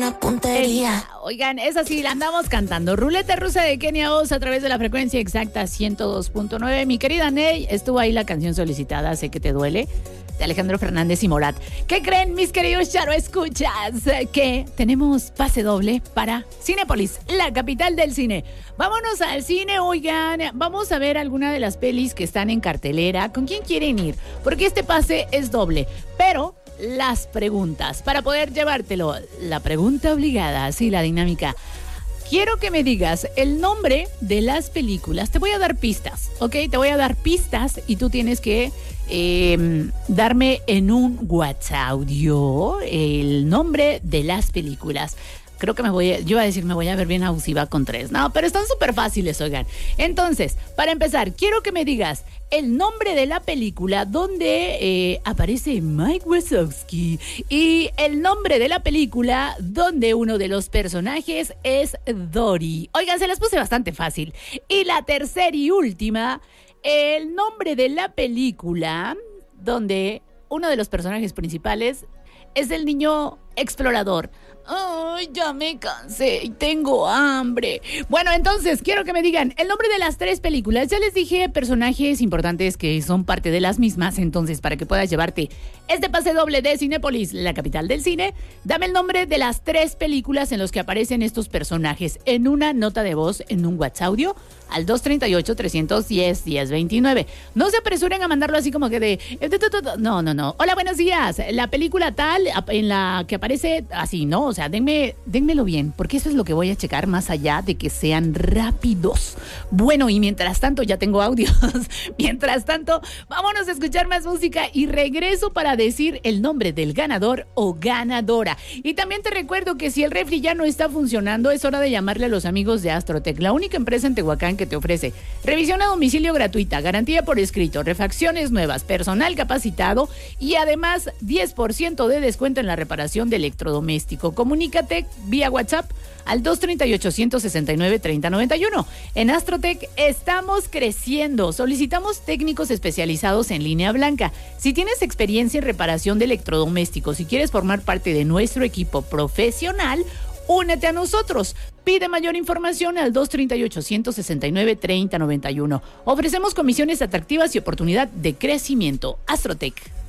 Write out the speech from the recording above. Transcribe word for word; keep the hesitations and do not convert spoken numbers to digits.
una puntería. Eh, oigan, es así, la andamos cantando. Ruleta rusa de Kenia Oz a través de la frecuencia exacta ciento dos punto nueve. Mi querida Ney, estuvo ahí la canción solicitada, Sé que te duele, de Alejandro Fernández y Morat. ¿Qué creen, mis queridos Charo Escuchas? Que tenemos pase doble para Cinépolis, la capital del cine. Vámonos al cine, oigan. Vamos a ver alguna de las pelis que están en cartelera. ¿Con quién quieren ir? Porque este pase es doble. Pero las preguntas, para poder llevártelo. La pregunta obligada, sí, la dinámica. Quiero que me digas el nombre de las películas. Te voy a dar pistas, ¿ok? Te voy a dar pistas y tú tienes que eh, darme en un WhatsApp audio el nombre de las películas. Creo que me voy a, yo iba a decir, me voy a ver bien abusiva con tres. No, pero están súper fáciles, oigan. Entonces, para empezar, quiero que me digas el nombre de la película donde eh, aparece Mike Wazowski y el nombre de la película donde uno de los personajes es Dory. Oigan, se las puse bastante fácil. Y la tercera y última, el nombre de la película donde uno de los personajes principales es el niño explorador. Ay, ya me cansé y tengo hambre. Bueno, entonces, quiero que me digan el nombre de las tres películas. Ya les dije personajes importantes que son parte de las mismas. Entonces, para que puedas llevarte este pase doble de Cinépolis, la capital del cine, dame el nombre de las tres películas en los que aparecen estos personajes en una nota de voz, en un WhatsApp audio, al dos treinta y ocho, trescientos diez, diez veintinueve. No se apresuren a mandarlo así como que de... No, no, no. Hola, buenos días. La película tal, en la que aparece así, ¿no? O sea, denme, denmelo bien, porque eso es lo que voy a checar más allá de que sean rápidos. Bueno, y mientras tanto, ya tengo audios. Mientras tanto, vámonos a escuchar más música y regreso para decir el nombre del ganador o ganadora. Y también te recuerdo que si el refri ya no está funcionando, es hora de llamarle a los amigos de Astrotech, la única empresa en Tehuacán que te ofrece revisión a domicilio gratuita, garantía por escrito, refacciones nuevas, personal capacitado y además diez por ciento de descuento en la reparación de electrodoméstico. Comunícate vía WhatsApp al dos treinta y ocho, ciento sesenta y nueve, treinta noventa y uno. En Astrotech estamos creciendo. Solicitamos técnicos especializados en línea blanca. Si tienes experiencia en reparación de electrodomésticos y quieres formar parte de nuestro equipo profesional, únete a nosotros. Pide mayor información al dos treinta y ocho, ciento sesenta y nueve, treinta noventa y uno. Ofrecemos comisiones atractivas y oportunidad de crecimiento. Astrotech.